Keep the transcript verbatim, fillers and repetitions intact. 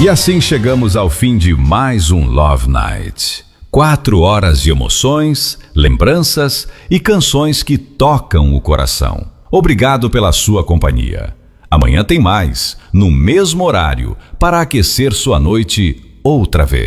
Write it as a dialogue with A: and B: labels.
A: E assim chegamos ao fim de mais um Love Night. Quatro horas de emoções, lembranças e canções que tocam o coração. Obrigado pela sua companhia. Amanhã tem mais, no mesmo horário, para aquecer sua noite outra vez.